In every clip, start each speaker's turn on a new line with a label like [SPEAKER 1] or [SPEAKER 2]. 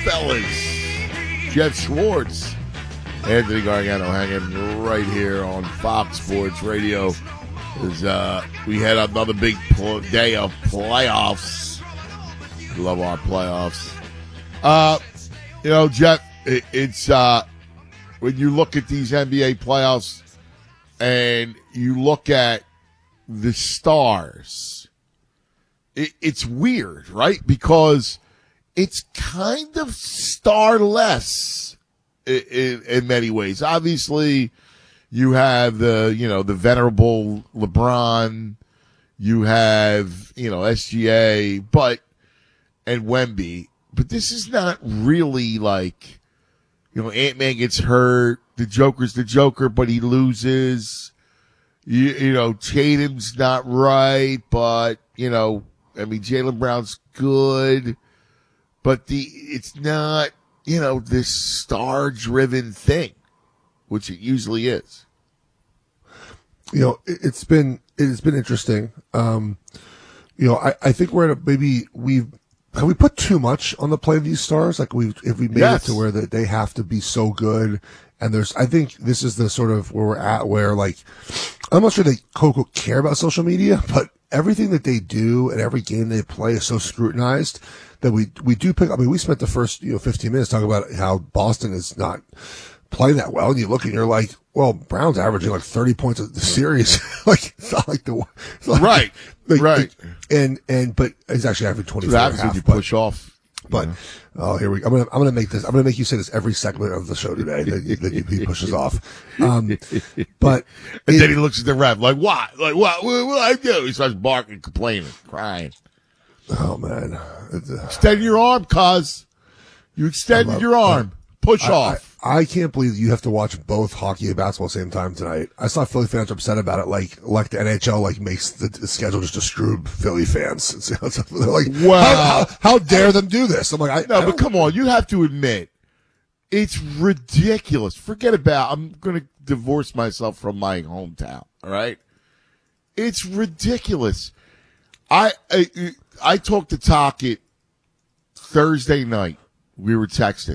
[SPEAKER 1] fellas. Jeff Schwartz, Anthony Gargano hanging right here on Fox Sports Radio. As we had another big day of playoffs. Love our playoffs. Jeff, it's when you look at these NBA playoffs and you look at the stars, it's weird, right? Because it's kind of starless in many ways. Obviously, you have the venerable LeBron, you have, SGA, and Wemby. But this is not really like, Ant-Man gets hurt, the Joker's the Joker, but he loses. Tatum's not right, but, Jaylen Brown's good. But it's not, this star-driven thing, which it usually is.
[SPEAKER 2] It's been interesting. I think we're at have we put too much on the play of these stars? Like if we made it to where they have to be so good. And I think this is the sort of where we're at where I'm not sure they quote care about social media, but everything that they do and every game they play is so scrutinized that we do pick. I mean, we spent the first 15 minutes talking about how Boston is not playing that well, and you look and you're like, well, Brown's averaging 30 points a series. It's not like
[SPEAKER 1] right.
[SPEAKER 2] But he's actually averaging 24 and a half.
[SPEAKER 1] You push off.
[SPEAKER 2] But here we go. I'm gonna make this. I'm gonna make you say this every segment of the show today that he pushes off. But
[SPEAKER 1] and then he looks at the ref like, what? Like what? What I do? He starts barking, complaining, crying.
[SPEAKER 2] Oh man!
[SPEAKER 1] Extend your arm, cuz you extended your arm. Push off.
[SPEAKER 2] I can't believe you have to watch both hockey and basketball at the same time tonight. I saw Philly fans upset about it, like the NHL makes the schedule just to screw Philly fans. They're like, wow, how dare them do this? I'm like,
[SPEAKER 1] but come on, you have to admit, it's ridiculous. Forget about. I'm going to divorce myself from my hometown. All right, it's ridiculous. I talked to Tocchet Thursday night. We were texting.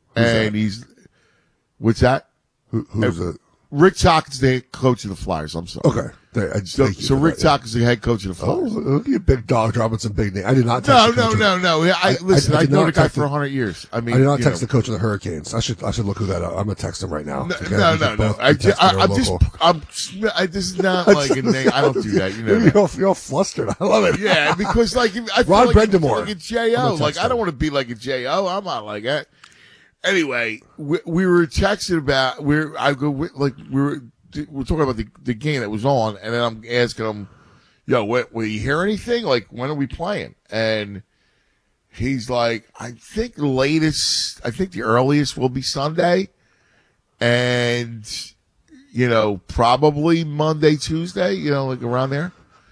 [SPEAKER 1] What's that?
[SPEAKER 2] Who's it?
[SPEAKER 1] Rick Tocchet's the head coach of the Flyers. I'm sorry.
[SPEAKER 2] Okay.
[SPEAKER 1] So Rick Tocchet's the head coach of the Flyers.
[SPEAKER 2] Oh, look at big dog dropping some big name. I did not text
[SPEAKER 1] No. Listen, I've known the guy for 100 years. I mean,
[SPEAKER 2] I did not text the coach of the Hurricanes. I should look who that up. I'm going to text him right now.
[SPEAKER 1] No. This is not like a name. I don't do that.
[SPEAKER 2] You're all flustered. I love it.
[SPEAKER 1] Yeah, because I feel
[SPEAKER 2] Ron
[SPEAKER 1] like
[SPEAKER 2] Brendamore.
[SPEAKER 1] Like a J.O. I don't want to be like a J.O. I'm not like that. Anyway, we were texting about we're talking about the game that was on, and then I'm asking him, will you hear anything? Like, when are we playing? And he's like, I think the earliest will be Sunday, and probably Monday, Tuesday, around there.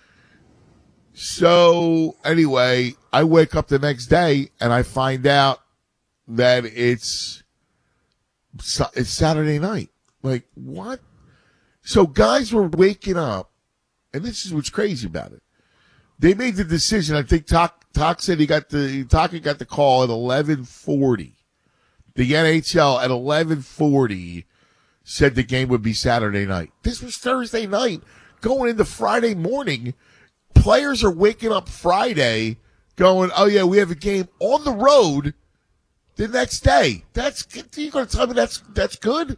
[SPEAKER 1] So anyway, I wake up the next day and I find out that it's Saturday night. Like, what? So guys were waking up, and this is what's crazy about it. They made the decision. I think Toc said Tocchet got the call at 11:40. The NHL at 11:40 said the game would be Saturday night. This was Thursday night. Going into Friday morning, players are waking up Friday going, oh yeah, we have a game on the road the next day. You're going to tell me that's good?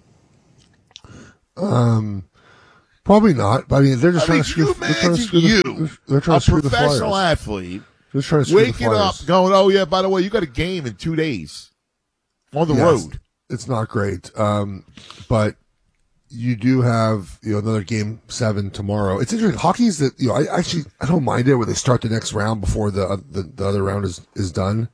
[SPEAKER 2] Probably not. But I mean, they're just trying to screw.
[SPEAKER 1] They're trying to screw the professional athlete,
[SPEAKER 2] just trying to screw
[SPEAKER 1] waking up, going, oh yeah, by the way, you got a game in 2 days on the road.
[SPEAKER 2] It's not great. But you do have another game 7 tomorrow. It's interesting. Hockey's that I don't mind it when they start the next round before the other round is done.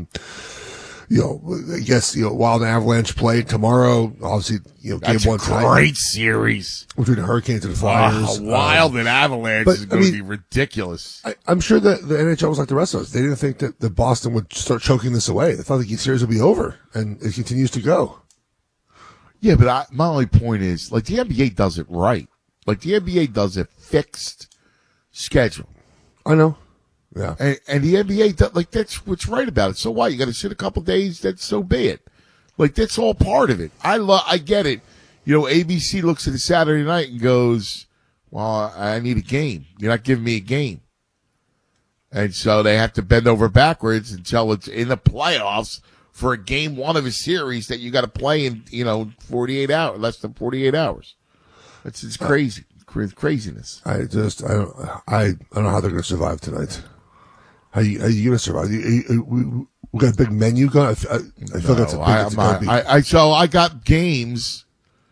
[SPEAKER 2] I guess, Wild and Avalanche play tomorrow. Obviously, game one tonight.
[SPEAKER 1] Great series
[SPEAKER 2] between the Hurricanes and the Flyers.
[SPEAKER 1] Wild and Avalanche is going to be ridiculous.
[SPEAKER 2] I'm sure that the NHL was like the rest of us. They didn't think that Boston would start choking this away. They thought the series would be over, and it continues to go.
[SPEAKER 1] Yeah, but my only point is, the NBA does it right. The NBA does a fixed schedule.
[SPEAKER 2] I know. Yeah.
[SPEAKER 1] And the NBA, like, that's what's right about it. So what? You got to sit a couple days. That's so be it. Like, that's all part of it. I get it. You know, ABC looks at a Saturday night and goes, well, I need a game. You're not giving me a game. And so they have to bend over backwards until it's in the playoffs for a game one of a series that you got to play in, 48 hours, less than 48 hours. It's crazy. Craziness.
[SPEAKER 2] I don't know how they're going to survive tonight. How you going to survive? We got a big menu going. I feel like that's a big.
[SPEAKER 1] So I got games,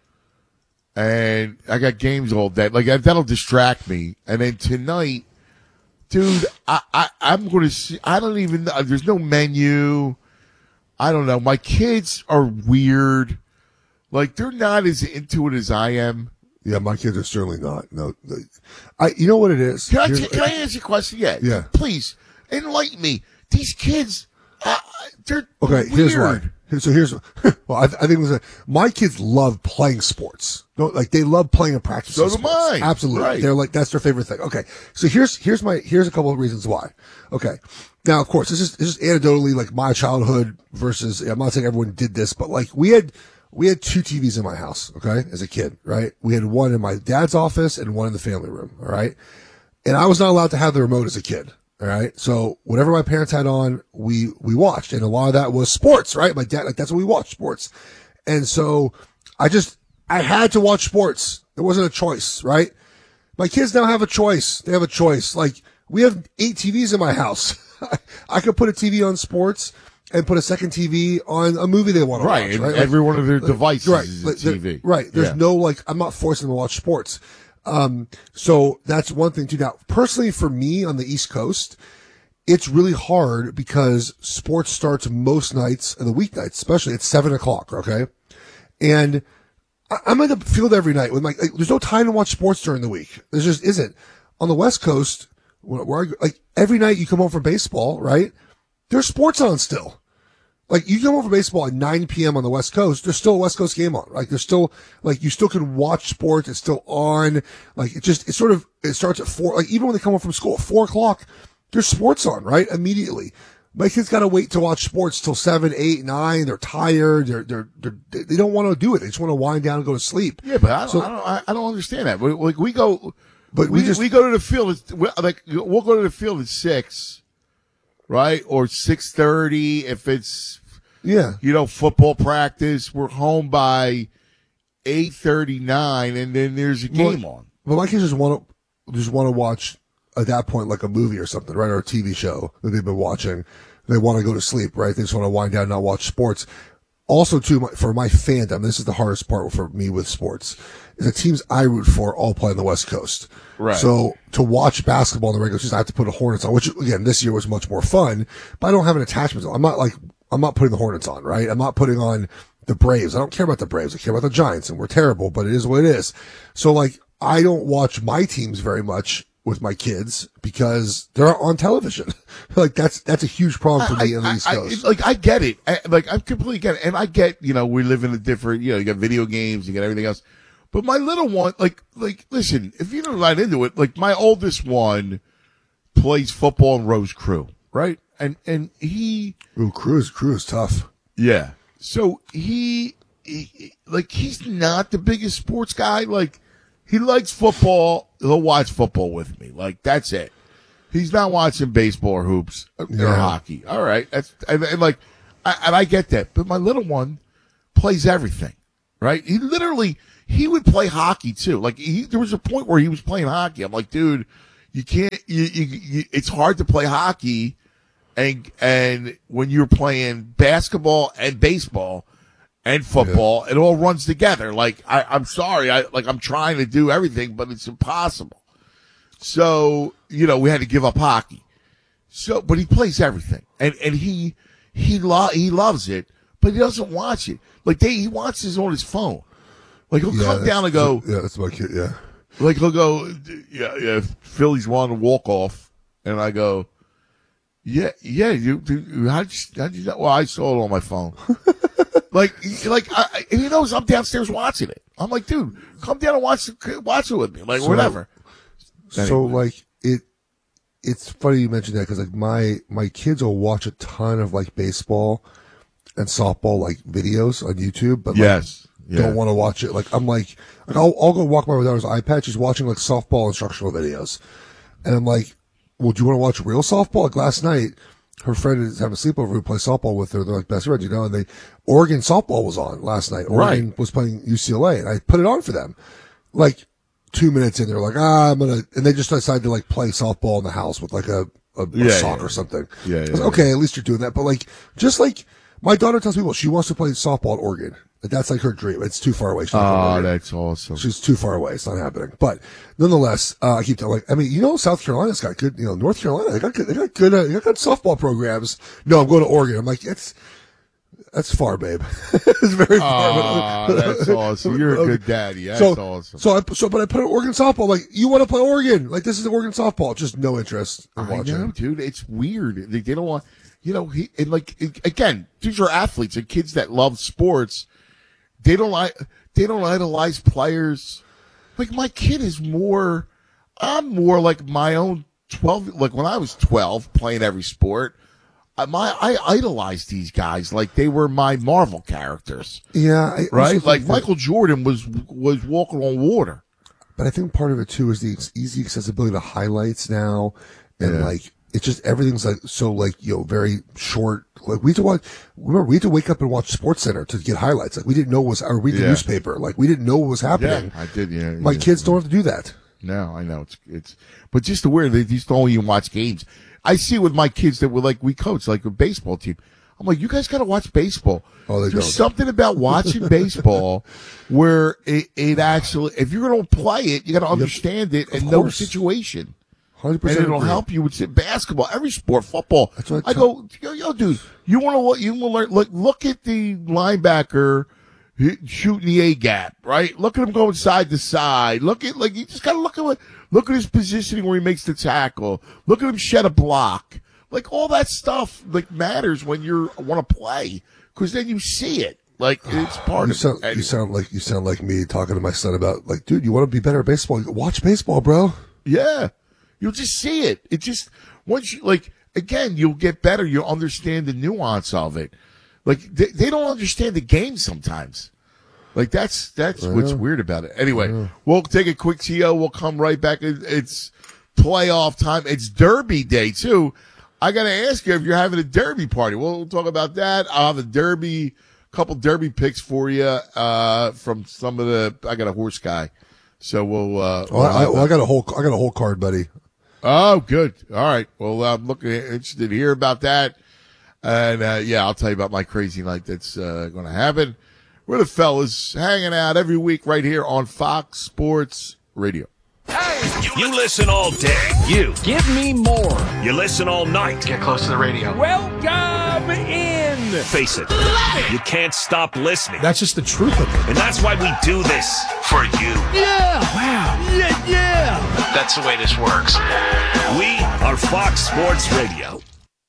[SPEAKER 1] and I got games all day. Like, that'll distract me. And then tonight, dude, I'm going to see. I don't even know. There's no menu. I don't know. My kids are weird. Like, they're not as into it as I am.
[SPEAKER 2] Yeah, my kids are certainly not. No, you know what it is?
[SPEAKER 1] Can I ask you a question?
[SPEAKER 2] Yeah.
[SPEAKER 1] Please enlighten me. These kids, they're
[SPEAKER 2] okay.
[SPEAKER 1] weird.
[SPEAKER 2] Here's why. Well, I think my kids love playing sports. No, like they love playing and practicing.
[SPEAKER 1] So do
[SPEAKER 2] sports.
[SPEAKER 1] mine.
[SPEAKER 2] Absolutely.
[SPEAKER 1] Right.
[SPEAKER 2] They're like that's their favorite thing. Okay, so here's a couple of reasons why. Okay, now of course this is anecdotally like my childhood versus. I'm not saying everyone did this, but like we had 2 TVs in my house. Okay, as a kid, right? We had one in my dad's office and one in the family room. All right, and I was not allowed to have the remote as a kid. All right. So whatever my parents had on, we watched. And a lot of that was sports, right? My dad, like, that's what we watched, sports. And so I had to watch sports. There wasn't a choice, right? My kids now have a choice. They have a choice. Like, we have 8 TVs in my house. I could put a TV on sports and put a second TV on a movie they want to watch, right?
[SPEAKER 1] Every one of their devices is a TV.
[SPEAKER 2] Right. There's no, like, I'm not forcing them to watch sports. So that's one thing too. Now, personally for me on the East Coast, it's really hard because sports starts most nights and the weeknights, especially at 7:00. Okay. And I'm in the field every night with there's no time to watch sports during the week. There just isn't. On the West Coast, where every night you come home from baseball, right? There's sports on still. Like, you come home from baseball at 9 p.m. on the West Coast, there's still a West Coast game on. Like, there's still, like, you still can watch sports. It's still on. Like, it starts at 4. Like, even when they come home from school at 4:00, there's sports on, right? Immediately. My kids gotta wait to watch sports till 7, 8, 9. They're tired. They don't want to do it. They just want to wind down and go to sleep.
[SPEAKER 1] Yeah, but I don't understand that. Like, we go to the field. We'll go to the field at 6. Right? Or 6:30 if it's, football practice. We're home by 8:39 and then there's a game on.
[SPEAKER 2] Well, my kids just want to watch at that point like a movie or something, right? Or a TV show that they've been watching. They want to go to sleep, right? They just want to wind down and not watch sports. Also, too, for my fandom, this is the hardest part for me with sports, is the teams I root for all play on the West Coast.
[SPEAKER 1] Right.
[SPEAKER 2] So to watch basketball in the regular season, I have to put a Hornets on, which again, this year was much more fun, but I don't have an attachment. I'm not putting the Hornets on, right? I'm not putting on the Braves. I don't care about the Braves. I care about the Giants, and we're terrible, but it is what it is. So like, I don't watch my teams very much with my kids because they're on television. Like that's a huge problem for me on the East Coast.
[SPEAKER 1] I get it. I completely get it. And I get, we live in a different, you got video games, you got everything else. But my little one, listen, if you're not into it, like my oldest one plays football in Rose Crew, right? And he.
[SPEAKER 2] Ooh, Crew is tough.
[SPEAKER 1] Yeah. So he's not the biggest sports guy. Like, he likes football. He'll watch football with me. Like, that's it. He's not watching baseball or hoops or hockey. All right. I get that. But my little one plays everything, right? He would play hockey too. Like, there was a point where he was playing hockey. I'm like, dude, you can't, it's hard to play hockey. And when you're playing basketball and baseball and football, it all runs together. Like, I'm sorry. I'm trying to do everything, but it's impossible. So, we had to give up hockey. So, but he plays everything. And he loves it, but he doesn't watch it. Like, he watches on his phone. Like, he'll come down and go.
[SPEAKER 2] Yeah, that's my kid, yeah.
[SPEAKER 1] Like, he'll go, yeah, Phillies won a walk-off. And I go, yeah, how'd you know? Well, I saw it on my phone. And he knows I'm downstairs watching it. I'm like, dude, come down and watch it with me. Like, whatever.
[SPEAKER 2] So,
[SPEAKER 1] anyway.
[SPEAKER 2] it's funny you mentioned that because like my kids will watch a ton of like baseball and softball like videos on YouTube, but don't want to watch it. Like I'm like I'll go walk by my daughter's iPad. She's watching like softball instructional videos, and I'm like, well, do you want to watch real softball? Like last night, her friend is having a sleepover who plays softball with her. They're like best friends, and Oregon softball was on last night. Oregon was playing UCLA, and I put it on for them. Like 2 minutes in, they're like, and they just decided to like play softball in the house with like a sock or something.
[SPEAKER 1] Yeah,
[SPEAKER 2] I was like, okay, at least you're doing that. But like, just like my daughter tells people she wants to play softball at Oregon. That's like her dream. It's too far away.
[SPEAKER 1] That's awesome.
[SPEAKER 2] She's too far away. It's not happening. But nonetheless, I keep telling, South Carolina's got good, North Carolina, they got good softball programs. No, I'm going to Oregon. I'm like, that's far, babe. It's very far.
[SPEAKER 1] That's awesome. You're a good daddy. That's awesome.
[SPEAKER 2] But I put an Oregon softball. Like, you want to play Oregon? Like, this is Oregon softball. Just no interest in watching.
[SPEAKER 1] I know, dude. It's weird. They don't want, again, these are athletes and kids that love sports. They don't idolize players. Like my kid is I'm more like my own 12, like when I was 12 playing every sport, I idolized these guys like they were my Marvel characters.
[SPEAKER 2] Yeah.
[SPEAKER 1] Right? Like Michael Jordan was walking on water.
[SPEAKER 2] But I think part of it too is the easy accessibility to highlights now. And like, it's just everything's like so like very short. Like we had to wake up and watch SportsCenter to get highlights. Like we didn't know or read the newspaper. Like we didn't know what was happening.
[SPEAKER 1] Yeah, I did. Yeah,
[SPEAKER 2] my kids don't have to do that.
[SPEAKER 1] No, I know it's. But just aware they just don't even watch games. I see with my kids that we coach like a baseball team. I'm like, you guys got to watch baseball.
[SPEAKER 2] Oh, they
[SPEAKER 1] There's
[SPEAKER 2] don't.
[SPEAKER 1] something about watching baseball where it actually, if you're going to play it, you got to understand it and know the situation.
[SPEAKER 2] 100%.
[SPEAKER 1] And it'll help you with basketball, every sport, football.
[SPEAKER 2] That's what
[SPEAKER 1] I go, yo, dude, you want to learn, look at the linebacker shooting the A gap, right? Look at him going side to side. You just got to look at his positioning where he makes the tackle. Look at him shed a block. Like all that stuff, like matters when you want to play because then you see it. Like it's part of it.
[SPEAKER 2] You sound like me talking to my son about like, dude, you want to be better at baseball? Watch baseball, bro.
[SPEAKER 1] Yeah. You'll just see it. It just, once you, again, you'll get better. You'll understand the nuance of it. Like, they don't understand the game sometimes. Like, that's what's weird about it. Anyway, we'll take a quick TO. We'll come right back. It's playoff time. It's Derby day, too. I got to ask you if you're having a Derby party. We'll talk about that. I'll have a couple Derby picks for you, from some of I got a horse guy. So I
[SPEAKER 2] got a whole card, buddy.
[SPEAKER 1] Oh, good. All right. Well, I'm interested to hear about that. And, I'll tell you about my crazy night that's going to happen. We're the fellas hanging out every week right here on Fox Sports Radio.
[SPEAKER 3] Hey, you listen all day. You.
[SPEAKER 4] Give me more.
[SPEAKER 3] You listen all night.
[SPEAKER 5] Get close to the radio.
[SPEAKER 4] Welcome in.
[SPEAKER 3] Face it. You can't stop listening.
[SPEAKER 4] That's just the truth of it.
[SPEAKER 3] And that's why we do this. For you.
[SPEAKER 4] Yeah. Wow. Yeah.
[SPEAKER 5] That's the way this works.
[SPEAKER 3] We are Fox Sports Radio.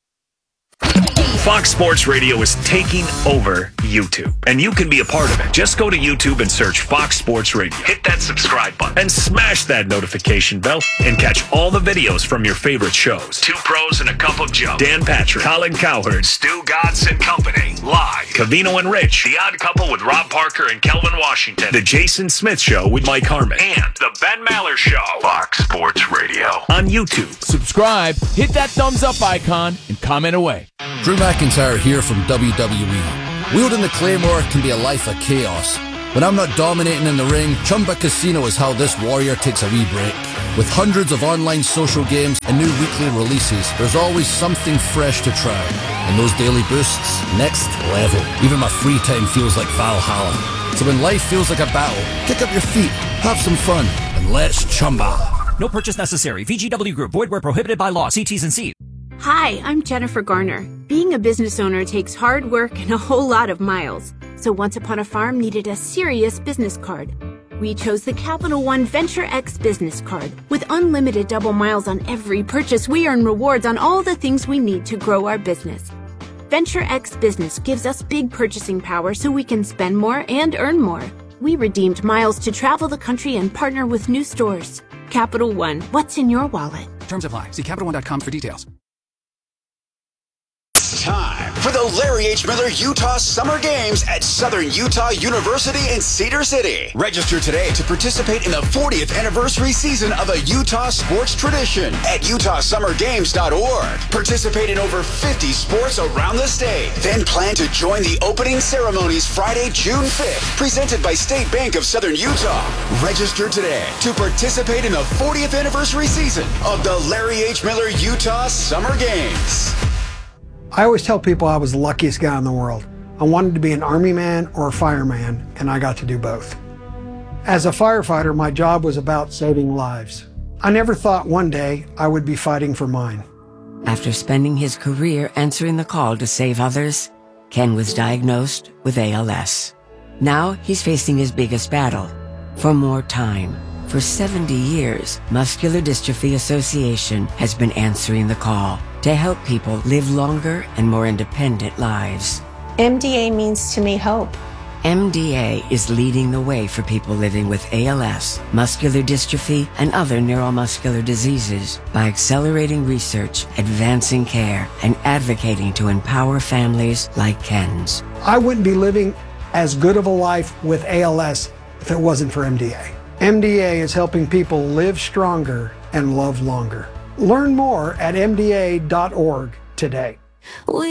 [SPEAKER 3] Fox Sports Radio is taking over YouTube, and you can be a part of it. Just go to YouTube and search Fox Sports Radio. Hit that subscribe button and smash that notification bell and catch all the videos from your favorite shows. Two Pros and a Cup of Joe. Dan Patrick, Colin Cowherd, Stu Godson Company, live. Covino and Rich, The Odd Couple with Rob Parker and Kelvin Washington. The Jason Smith Show with Mike Harmon. And The Ben Maller Show. Fox Sports Radio on YouTube.
[SPEAKER 4] Subscribe, hit that thumbs up icon, and comment away.
[SPEAKER 6] Drew McIntyre here from WWE. Wielding the Claymore can be a life of chaos. When I'm not dominating in the ring, Chumba Casino is how this warrior takes a wee break. With hundreds of online social games and new weekly releases, there's always something fresh to try. And those daily boosts, next level. Even my free time feels like Valhalla. So when life feels like a battle, kick up your feet, have some fun, and let's chumba.
[SPEAKER 7] No purchase necessary. VGW Group. Void where prohibited by law. See T's and C's.
[SPEAKER 8] Hi, I'm Jennifer Garner. Being a business owner takes hard work and a whole lot of miles. So Once Upon a Farm needed a serious business card. We chose the Capital One Venture X business card. With unlimited double miles on every purchase, we earn rewards on all the things we need to grow our business. Venture X Business gives us big purchasing power so we can spend more and earn more. We redeemed miles to travel the country and partner with new stores. Capital One, what's in your wallet?
[SPEAKER 9] Terms apply. See CapitalOne.com for details.
[SPEAKER 10] Time for the Larry H. Miller Utah Summer Games at Southern Utah University in Cedar City. Register today to participate in the 40th anniversary season of a Utah sports tradition at utahsummergames.org. Participate in over 50 sports around the state. Then plan to join the opening ceremonies Friday, June 5th, presented by State Bank of Southern Utah. Register today to participate in the 40th anniversary season of the Larry H. Miller Utah Summer Games.
[SPEAKER 11] I always tell people I was the luckiest guy in the world. I wanted to be an Army man or a fireman, and I got to do both. As a firefighter, my job was about saving lives. I never thought one day I would be fighting for mine.
[SPEAKER 12] After spending his career answering the call to save others, Ken was diagnosed with ALS. Now he's facing his biggest battle, for more time. For 70 years, Muscular Dystrophy Association has been answering the call to help people live longer and more independent lives.
[SPEAKER 13] MDA means to me hope.
[SPEAKER 12] MDA is leading the way for people living with ALS, muscular dystrophy, and other neuromuscular diseases by accelerating research, advancing care, and advocating to empower families like Ken's.
[SPEAKER 11] I wouldn't be living as good of a life with ALS if it wasn't for MDA. MDA is helping people live stronger and love longer. Learn more at MDA.org today.